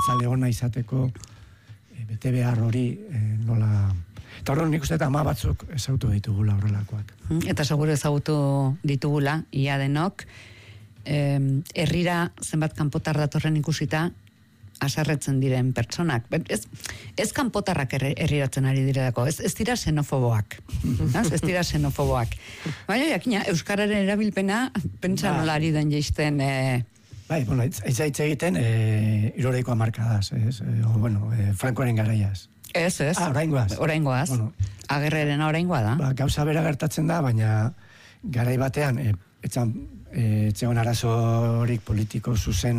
abertzale ona izateko bete behar hori nola... Eta hori nik uste ama batzuk ezagutu ditugula horrelakoak. Eta seguro ezagutu ditugula, ia denok, herrira zenbat kanpotar datorren ikusita, aserretzen diren pertsonak. Ez kanpotarrak herriratzen ari direlako, ez dira xenofoboak. Ez dira xenofoboak. Baina, jakina, euskararen erabilpena, pentsa nola ari den jeisten... Bai, bueno, ez egiten iroreiko amarkadaz, Frankoaren garaiaz. Ez. Oraingoaz. Bueno, agerrerena oraingoa da. Gauza bera gertatzen da, baina garai batean, etxegon arazorik politiko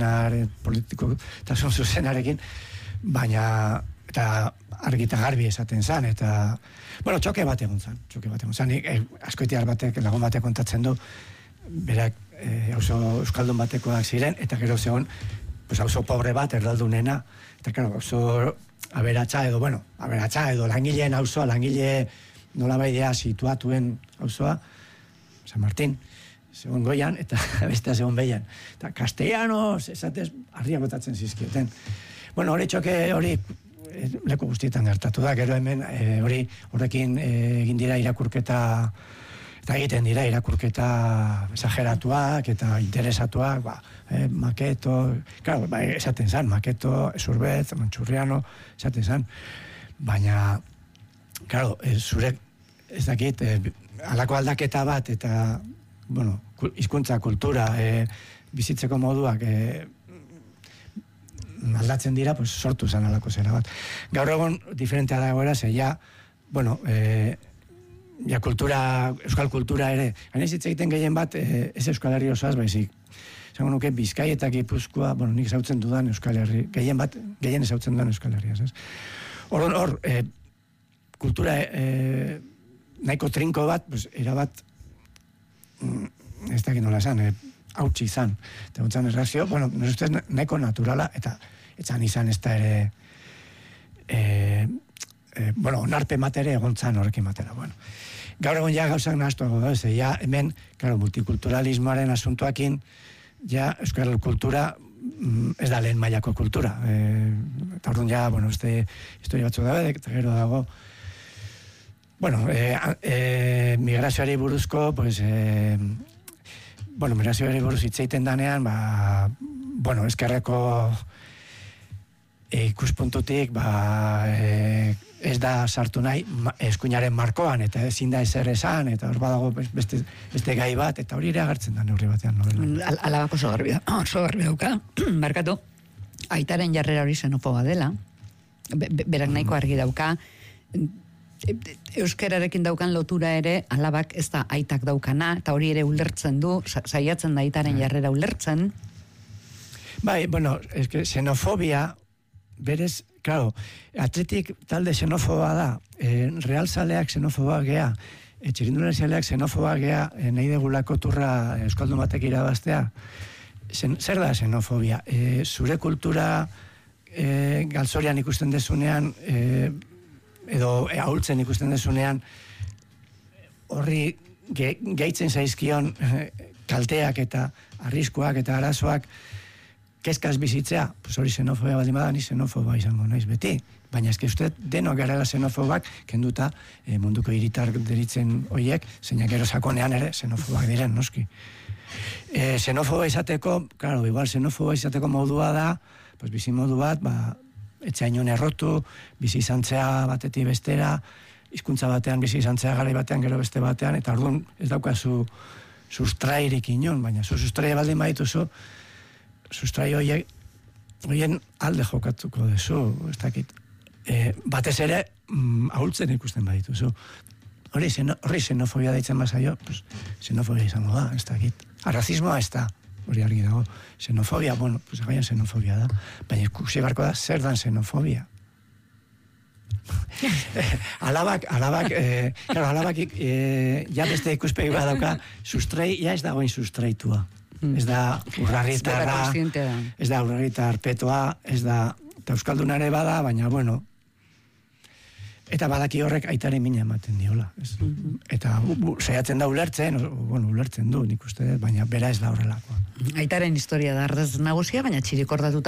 zuzenarekin, baina eta argita garbi esaten zan, eta, bueno, txoke bat egon zan. Askoitiar batek, lagun batek kontatzen du, berak euskaldun batekoak ziren, eta gero zegoen, auzo pobre bat, erdaldunena, eta claro, auzo aberatsa edo langileen auzoa, langile nolabaidea situatuen auzoa, San Martín, segon goian, eta bestea segon behian. Eta castellanos, esatez, harria botatzen zizkioten. Bueno, hori txoke, hori leku guztietan gertatu da, gero hemen horrekin egin dira irakurketa, eta egiten dira irakurketa esageratuak eta interesatuak, Maketo, claro, esaten zan, Maketo, Esurbet, Mantxurriano, esaten zan, baina, claro, zurek, ez dakit, halako aldaketa bat, eta, bueno, hizkuntza, kultura, bizitzeko moduak aldatzen dira, pues sortu zan halako zera bat. Gaur egon, diferentea da egoera, ze ja, bueno, euskal kultura ere, gainez hitz egiten gehien bat, ez Euskal Herri osoaz, baizik, zango nuke, Bizkai eta Gipuzkoa, bueno, nik ezautzen dudan Euskal Herri, gehien ezautzen dudan Euskal Herriaz, ez? Hor, kultura nahiko trinko bat, pues, erabat, ez dakit nola esan, hautsi izan. Eta gontzan errazio, bueno, nire ustez nahiko naturala, eta etzan izan ez da ere, onarpe matere egontzan horrekin matera, bueno. Gaur egon ja gauzak nahaztuago da, ja hemen, claro, multikulturalismoaren asuntoakin, ja euskal kultura ez da lehen mailako kultura. Eta orduan ja, bueno, historia batzu dabe, eta gero dago, bueno, migrazioari buruzko, pues, migrazioari buruz hitzeiten danean, bueno, eskerreko ikuspuntutik, ez da sartu nahi eskuinaren markoan, eta ezin da ezer esan, eta hor badago beste gai bat, eta hori ere agertzen da neurri batean novela. Alabako oso garbi dauka, barkatu, aitaren jarrera hori xenofoba dela, berak nahiko argi dauka, euskararekin daukan lotura ere, alabak ez da aitak daukana, eta hori ere ulertzen du, saiatzen da aitaren jarrera ulertzen. Bai, bueno, xenofobia, berez, claro, atletik talde xenofoba da, realzaleak xenofoba gea, txirindulariak xenofoba gea, nahi degulako turra euskaldun batek irabaztea, zer da xenofobia? Zure kultura galzorian ikusten dezunean, edo ahultzen ikusten dezunean, horri gehitzen zaizkion kalteak eta arriskuak eta arazoak kezkaz bizitzea, pues hori xenofobia baldin bada, ni xenofoba izango naiz beti. Baina eske uste denok garela xenofobak, kenduta munduko hiritar deritzen hoiek, zeinak gero sakonean ere xenofobak diren, noski. Xenofoba izateko, claro, igual xenofoba izateko modua da, pues bizi modu bat, etxainon errotu, bizi izantzea batetik bestera, hizkuntza batean bizi izantzea garai batean, gero beste batean, eta orduan ez daukazu sustrairik inon, baina sustraia baldin badituzu, sustrai horien alde jokatuko dezu, ez dakit. Batez ere, ahultzen ikusten badituzu. Hori xenofobia deitzen bazaio, pues, xenofobia izango da, ez dakit. Arrazismoa ez da, hori argi dago. Xenofobia, bueno, pues agaian xenofobia da. Baina ikusi barko da, zer dan xenofobia? Alabak, ja beste ikuspegi badauka, sustrai, ja ez dagoen sustraitua. Ez da urrarritarra, ez da urrarritar petoa, ez da, eta euskaldunare bada, baina, bueno, eta badaki horrek aitaren mina ematen diola. Eta saiatzen da ulertzen, ulertzen du, nik uste, baina bera ez da horrelakoa. Aitaren historia da ardaz nagusia, baina txirikordatuta